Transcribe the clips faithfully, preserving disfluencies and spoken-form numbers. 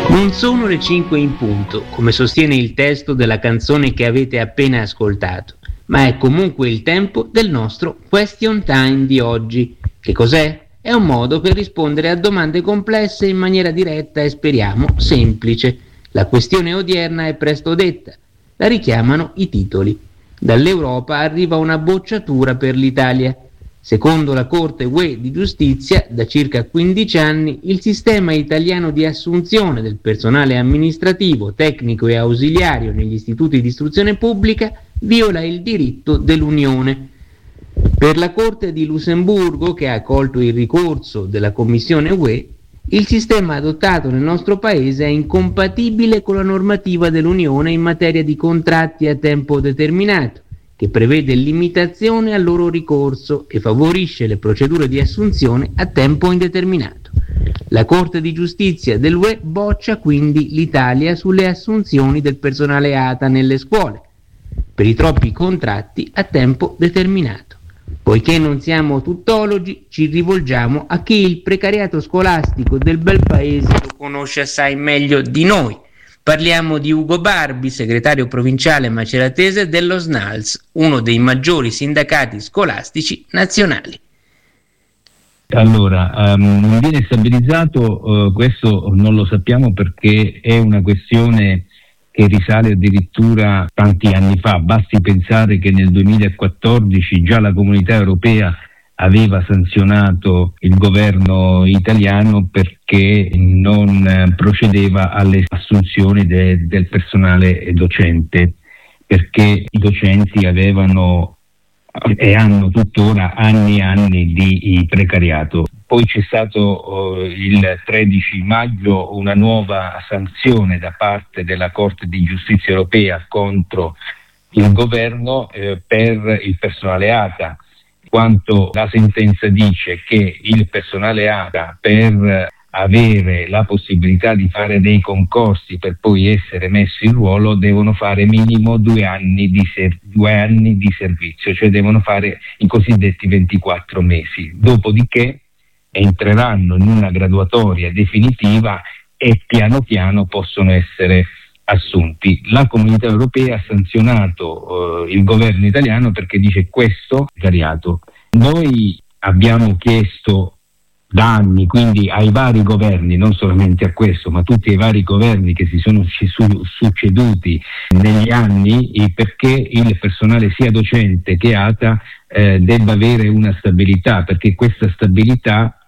Non sono le cinque in punto, come sostiene il testo della canzone che avete appena ascoltato, ma è comunque il tempo del nostro Question Time di oggi. Che cos'è? È un modo per rispondere a domande complesse in maniera diretta e speriamo semplice. La questione odierna è presto detta. La richiamano i titoli. Dall'Europa arriva una bocciatura per l'Italia. Secondo la Corte U E di Giustizia, da circa quindici anni, il sistema italiano di assunzione del personale amministrativo, tecnico e ausiliario negli istituti di istruzione pubblica viola il diritto dell'Unione. Per la Corte di Lussemburgo, che ha accolto il ricorso della Commissione U E, il sistema adottato nel nostro Paese è incompatibile con la normativa dell'Unione in materia di contratti a tempo determinato, che prevede limitazione al loro ricorso e favorisce le procedure di assunzione a tempo indeterminato. La Corte di Giustizia dell'U E boccia quindi l'Italia sulle assunzioni del personale A T A nelle scuole, per i troppi contratti a tempo determinato. Poiché non siamo tuttologi, ci rivolgiamo a chi il precariato scolastico del bel paese lo conosce assai meglio di noi. Parliamo di Ugo Barbi, segretario provinciale maceratese dello S N A L S, uno dei maggiori sindacati scolastici nazionali. Allora, um, non viene stabilizzato, uh, questo non lo sappiamo perché è una questione che risale addirittura tanti anni fa. Basti pensare che nel duemilaquattordici già la Comunità Europea aveva sanzionato il governo italiano perché non procedeva alle assunzioni de, del personale docente, perché i docenti avevano e hanno tuttora anni e anni di precariato. Poi c'è stato uh, il tredici maggio una nuova sanzione da parte della Corte di Giustizia Europea contro il governo eh, per il personale A T A, quanto la sentenza dice che il personale A T A, per avere la possibilità di fare dei concorsi per poi essere messo in ruolo, devono fare minimo due anni di, ser- due anni di servizio, cioè devono fare i cosiddetti ventiquattro mesi. Dopodiché entreranno in una graduatoria definitiva e piano piano possono essere assunti. La Comunità Europea ha sanzionato eh, il governo italiano perché dice questo è precariato. Noi abbiamo chiesto da anni, quindi ai vari governi, non solamente a questo, ma tutti i vari governi che si sono su- succeduti negli anni, perché il personale sia docente che A T A eh, debba avere una stabilità, perché questa stabilità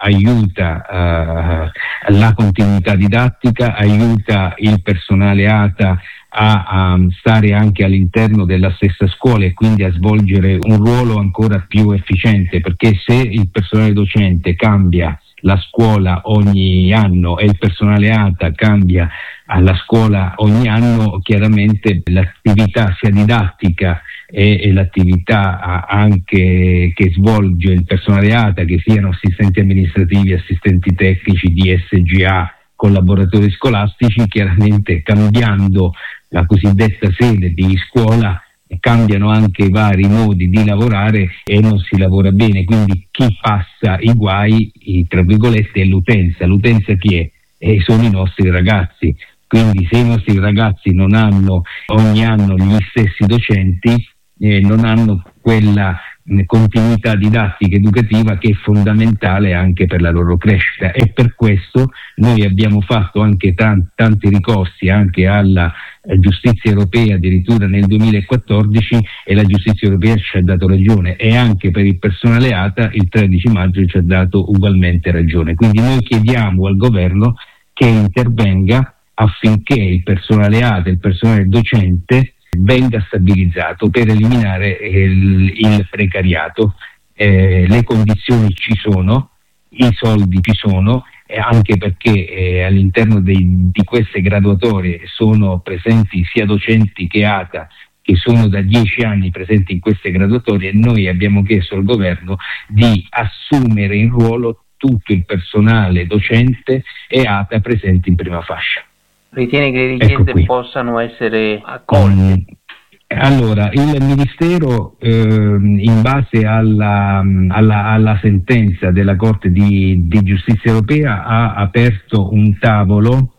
aiuta uh, la continuità didattica, aiuta il personale A T A a, a stare anche all'interno della stessa scuola e quindi a svolgere un ruolo ancora più efficiente, perché se il personale docente cambia la scuola ogni anno e il personale A T A cambia alla scuola ogni anno, chiaramente l'attività sia didattica e, e l'attività anche che svolge il personale A T A, che siano assistenti amministrativi, assistenti tecnici, D S G A, collaboratori scolastici, chiaramente cambiando la cosiddetta sede di scuola cambiano anche i vari modi di lavorare e non si lavora bene, quindi chi passa i guai, tra virgolette, è l'utenza. L'utenza chi è? E sono i nostri ragazzi, quindi se i nostri ragazzi non hanno ogni anno gli stessi docenti, eh, non hanno quella continuità didattica educativa che è fondamentale anche per la loro crescita, e per questo noi abbiamo fatto anche tanti, tanti ricorsi anche alla eh, giustizia europea addirittura nel duemilaquattordici, e la giustizia europea ci ha dato ragione, e anche per il personale A T A il tredici maggio ci ha dato ugualmente ragione. Quindi noi chiediamo al governo che intervenga affinché il personale A T A, il personale docente venga stabilizzato per eliminare il, il precariato. Eh, le condizioni ci sono, i soldi ci sono, eh, anche perché eh, all'interno dei, di queste graduatorie sono presenti sia docenti che A T A che sono da dieci anni presenti in queste graduatorie, e noi abbiamo chiesto al governo di assumere in ruolo tutto il personale docente e A T A presenti in prima fascia. Ritiene che le richieste ecco possano essere accolte? Allora, il Ministero eh, in base alla, alla, alla sentenza della Corte di, di Giustizia Europea ha aperto un tavolo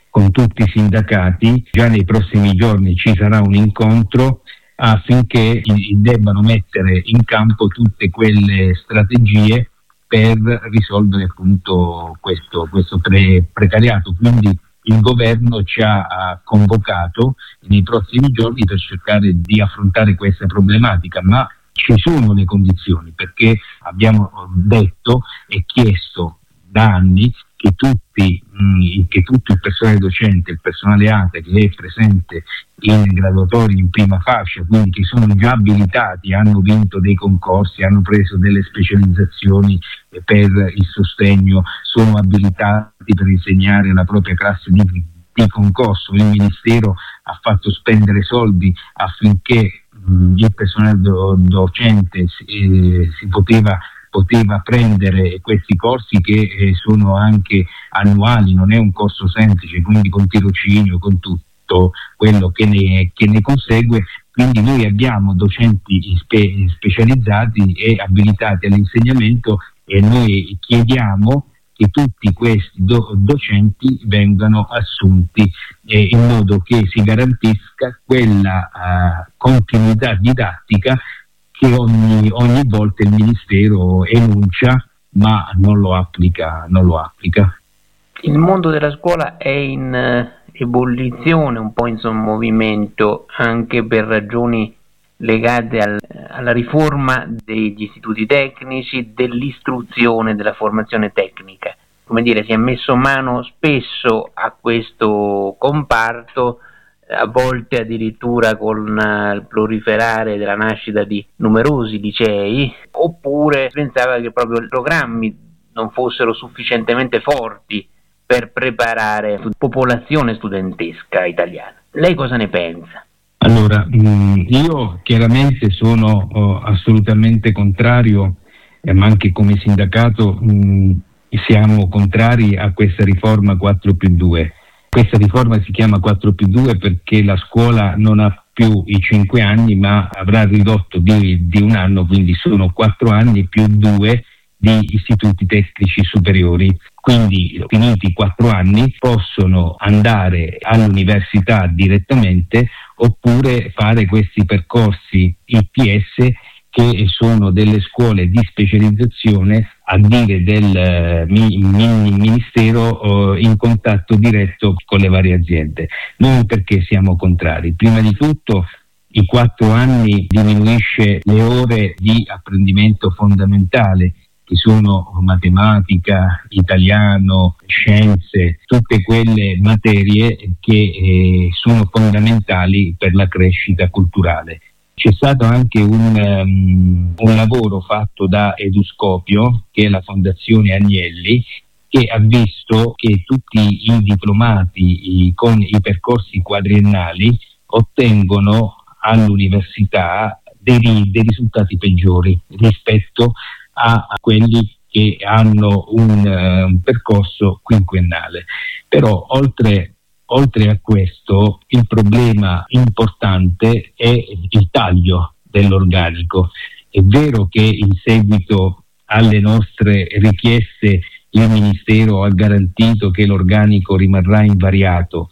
con tutti i sindacati. Già nei prossimi giorni ci sarà un incontro affinché debbano mettere in campo tutte quelle strategie per risolvere appunto questo, questo pre- precariato. Quindi il governo ci ha convocato nei prossimi giorni per cercare di affrontare questa problematica, ma ci sono le condizioni, perché abbiamo detto e chiesto da anni che tutti, mh, che tutto il personale docente, il personale A T E che è presente in graduatorie in prima fascia, quindi che sono già abilitati, hanno vinto dei concorsi, hanno preso delle specializzazioni per il sostegno, sono abilitati per insegnare la propria classe di, di concorso. Il Ministero ha fatto spendere soldi affinché mh, il personale do, docente si, eh, si poteva poteva prendere questi corsi che eh, sono anche annuali, non è un corso semplice, quindi con tirocinio, con tutto quello che ne, che ne consegue. Quindi noi abbiamo docenti spe, specializzati e abilitati all'insegnamento, e noi chiediamo che tutti questi do, docenti vengano assunti eh, in modo che si garantisca quella uh, continuità didattica che ogni, ogni volta il Ministero enuncia ma non lo applica, non lo applica. Il mondo della scuola è in uh, ebollizione, un po' in sommovimento, anche per ragioni legate al, alla riforma degli istituti tecnici, dell'istruzione, della formazione tecnica. Come dire, si è messo mano spesso a questo comparto, a volte addirittura con il proliferare della nascita di numerosi licei, oppure pensava che proprio i programmi non fossero sufficientemente forti per preparare la popolazione studentesca italiana. Lei cosa ne pensa? Allora, mh, io chiaramente sono oh, assolutamente contrario, eh, ma anche come sindacato mh, siamo contrari a questa riforma quattro più due. Questa riforma si chiama quattro più due perché la scuola non ha più i cinque anni, ma avrà ridotto di, di un anno, quindi sono quattro anni più due di istituti tecnici superiori. Quindi, finiti i quattro anni, possono andare all'università direttamente oppure fare questi percorsi I P S, che sono delle scuole di specializzazione, a dire del eh, mi, mi, Ministero, eh, in contatto diretto con le varie aziende. Noi perché siamo contrari? Prima di tutto i quattro anni diminuisce le ore di apprendimento fondamentale, che sono matematica, italiano, scienze, tutte quelle materie che eh, sono fondamentali per la crescita culturale. C'è stato anche un, um, un lavoro fatto da Eduscopio, che è la Fondazione Agnelli, che ha visto che tutti i diplomati i, con i percorsi quadriennali ottengono all'università dei, dei risultati peggiori rispetto a, a quelli che hanno un, uh, un percorso quinquennale. Però oltre Oltre a questo, il problema importante è il taglio dell'organico. È vero che in seguito alle nostre richieste il Ministero ha garantito che l'organico rimarrà invariato,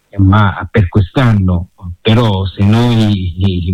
ma per quest'anno, però, se noi,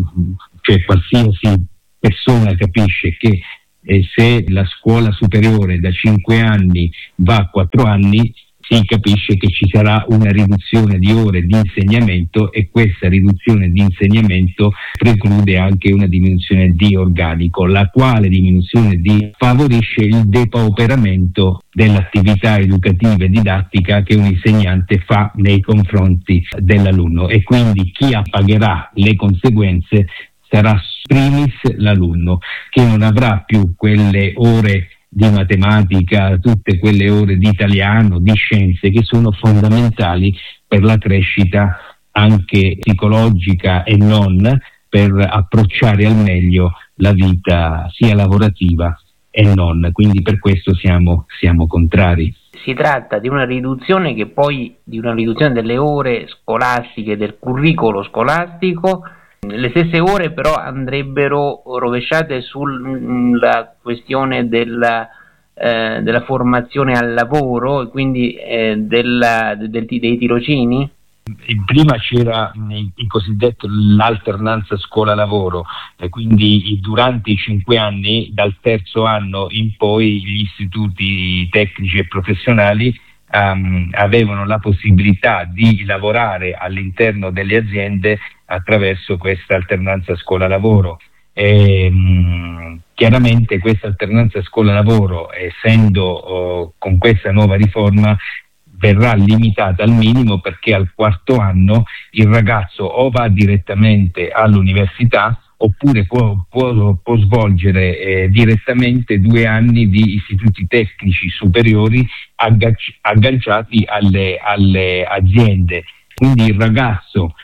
cioè qualsiasi persona capisce che eh, se la scuola superiore da cinque anni va a quattro anni, si capisce che ci sarà una riduzione di ore di insegnamento, e questa riduzione di insegnamento preclude anche una diminuzione di organico, la quale diminuzione di favorisce il depauperamento dell'attività educativa e didattica che un insegnante fa nei confronti dell'alunno, e quindi chi pagherà le conseguenze sarà primis l'alunno, che non avrà più quelle ore di matematica, tutte quelle ore di italiano, di scienze, che sono fondamentali per la crescita anche psicologica e non, per approcciare al meglio la vita sia lavorativa e non. Quindi per questo siamo, siamo contrari. Si tratta di una riduzione che poi di una riduzione delle ore scolastiche, del curricolo scolastico. Le stesse ore però andrebbero rovesciate sulla questione della eh, della formazione al lavoro e quindi eh, della, del, dei tirocini? Prima c'era il cosiddetto l'alternanza scuola-lavoro, e quindi durante i cinque anni, dal terzo anno in poi, gli istituti tecnici e professionali um, avevano la possibilità di lavorare all'interno delle aziende attraverso questa alternanza scuola-lavoro. E, um, chiaramente questa alternanza scuola-lavoro, essendo oh, con questa nuova riforma, verrà limitata al minimo, perché al quarto anno il ragazzo o va direttamente all'università oppure può, può, può svolgere eh, direttamente due anni di istituti tecnici superiori agganci, agganciati alle, alle aziende. Quindi il ragazzo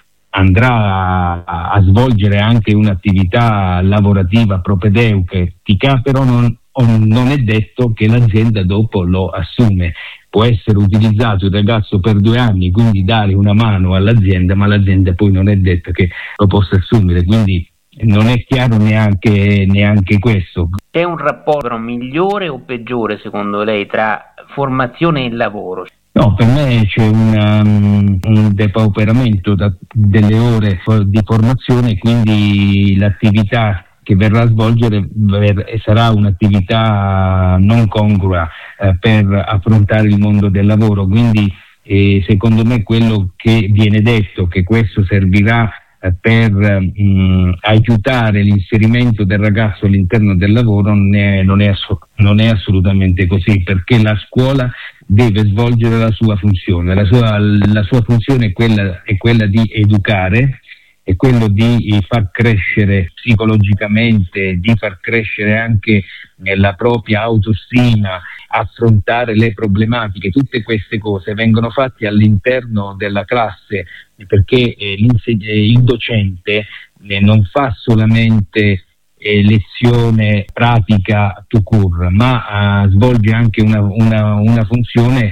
andrà a, a svolgere anche un'attività lavorativa propedeutica, però non, non è detto che l'azienda dopo lo assume. Può essere utilizzato il ragazzo per due anni, quindi dare una mano all'azienda, ma l'azienda poi non è detto che lo possa assumere, quindi non è chiaro neanche, neanche questo. C'è un rapporto migliore o peggiore secondo lei tra formazione e lavoro? No, per me c'è una, um, un depauperamento da, delle ore di formazione, quindi l'attività che verrà a svolgere ver- sarà un'attività non congrua eh, per affrontare il mondo del lavoro. Quindi eh, secondo me quello che viene detto, che questo servirà eh, per mh, aiutare l'inserimento del ragazzo all'interno del lavoro, non è, non, è ass- non è assolutamente così, perché la scuola deve svolgere la sua funzione. La sua, la sua funzione è quella, è quella di educare, è quello di far crescere psicologicamente, di far crescere anche la propria autostima, affrontare le problematiche. Tutte queste cose vengono fatte all'interno della classe, perché eh, il docente eh, non fa solamente eh, lezione pratica tout court, ma eh, svolge anche una, una, una funzione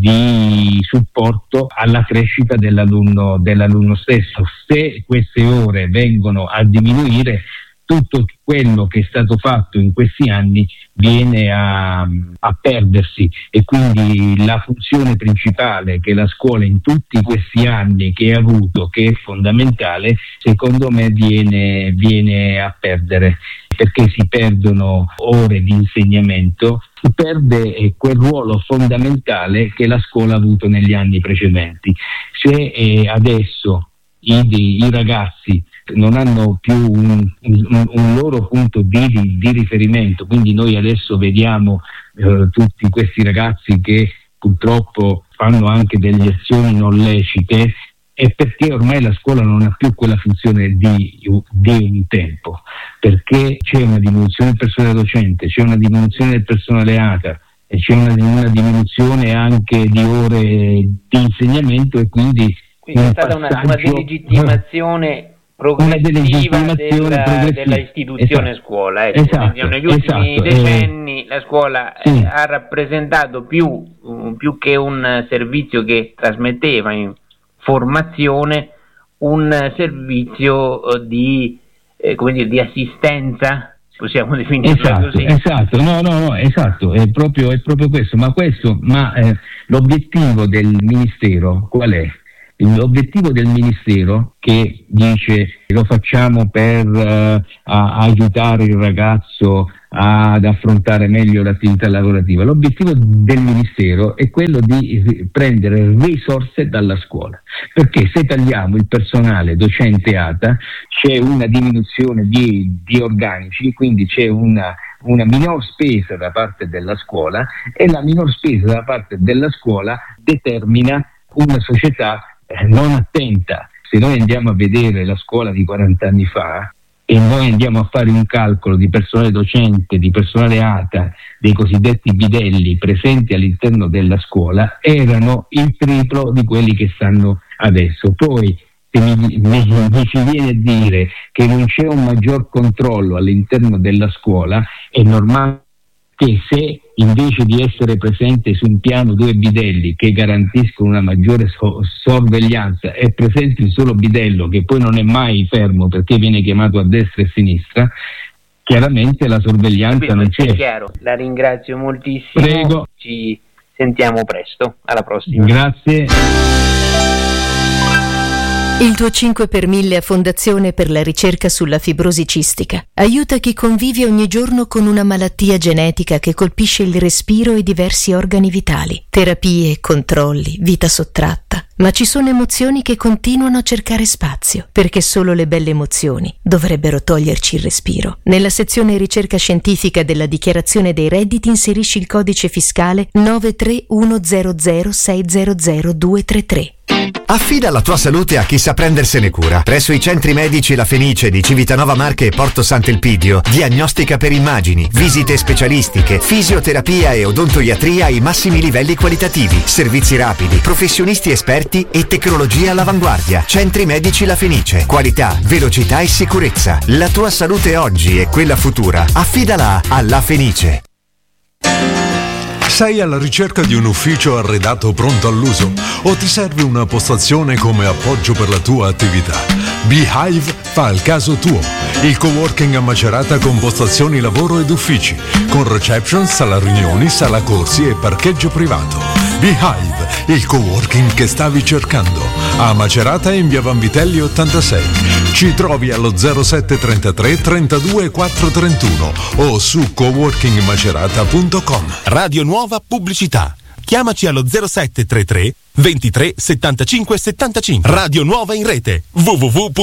di supporto alla crescita dell'alunno, dell'alunno stesso. Se queste ore vengono a diminuire, tutto quello che è stato fatto in questi anni viene a, a perdersi, e quindi la funzione principale che la scuola in tutti questi anni che ha avuto, che è fondamentale, secondo me viene, viene a perdere, perché si perdono ore di insegnamento, si perde quel ruolo fondamentale che la scuola ha avuto negli anni precedenti. Se eh, adesso i, i ragazzi non hanno più un, un, un loro punto di, di riferimento, quindi noi adesso vediamo eh, tutti questi ragazzi che purtroppo fanno anche delle azioni non lecite, è perché ormai la scuola non ha più quella funzione di, di un tempo, perché c'è una diminuzione del personale docente, c'è una diminuzione del personale A T A e c'è una, una diminuzione anche di ore di insegnamento, e quindi, quindi è stata una, una delegittimazione progressiva della, progressiva. della istituzione, esatto. Scuola. Ecco. Esatto, negli ultimi esatto, decenni eh, la scuola sì. eh, ha rappresentato più, più che un servizio che trasmetteva in formazione, un servizio di, eh, come dire, di assistenza, possiamo definirlo esatto, così. Esatto, no, no, no, esatto, è proprio, è proprio questo, ma questo, ma eh, l'obiettivo del Ministero qual è? L'obiettivo del Ministero, che dice lo facciamo per uh, aiutare il ragazzo ad affrontare meglio l'attività lavorativa, l'obiettivo del Ministero è quello di prendere risorse dalla scuola, perché se tagliamo il personale docente A T A c'è una diminuzione di, di organici, quindi c'è una, una minor spesa da parte della scuola, e la minor spesa da parte della scuola determina una società non attenta. Se noi andiamo a vedere la scuola di quaranta anni fa e noi andiamo a fare un calcolo di personale docente, di personale A T A, dei cosiddetti bidelli presenti all'interno della scuola, erano il triplo di quelli che stanno adesso. Poi se mi, mi, mi si viene a dire che non c'è un maggior controllo all'interno della scuola, è normale che se invece di essere presente su un piano due bidelli che garantiscono una maggiore so- sorveglianza è presente un solo bidello che poi non è mai fermo perché viene chiamato a destra e a sinistra, chiaramente la sorveglianza non c'è. È chiaro, la ringrazio moltissimo. Prego. Ci sentiamo presto, alla prossima. Grazie. Il tuo cinque per mille a Fondazione per la ricerca sulla fibrosi cistica aiuta chi convive ogni giorno con una malattia genetica che colpisce il respiro e diversi organi vitali. Terapie, controlli, vita sottratta. Ma ci sono emozioni che continuano a cercare spazio, perché solo le belle emozioni dovrebbero toglierci il respiro. Nella sezione ricerca scientifica della dichiarazione dei redditi inserisci il codice fiscale nove tre uno zero zero sei zero zero due tre tre. Affida la tua salute a chi sa prendersene cura. Presso i centri medici La Fenice di Civitanova Marche e Porto Sant'Elpidio, diagnostica per immagini, visite specialistiche, fisioterapia e odontoiatria ai massimi livelli qualitativi, servizi rapidi, professionisti esperti e tecnologia all'avanguardia. Centri medici La Fenice. Qualità, velocità e sicurezza. La tua salute oggi e quella futura. Affidala a La Fenice. Sei alla ricerca di un ufficio arredato pronto all'uso o ti serve una postazione come appoggio per la tua attività? Beehive fa il caso tuo. Il coworking a Macerata con postazioni lavoro ed uffici, con reception, sala riunioni, sala corsi e parcheggio privato. Beehive, il coworking che stavi cercando. A Macerata in via Vanvitelli ottantasei. Ci trovi allo zero sette trentatré trentadue quattro trentuno o su coworking macerata punto com. Radio Nuova Pubblicità. Chiamaci allo zero sette trentatré ventitré settantacinque settantacinque. Radio Nuova in rete. w w w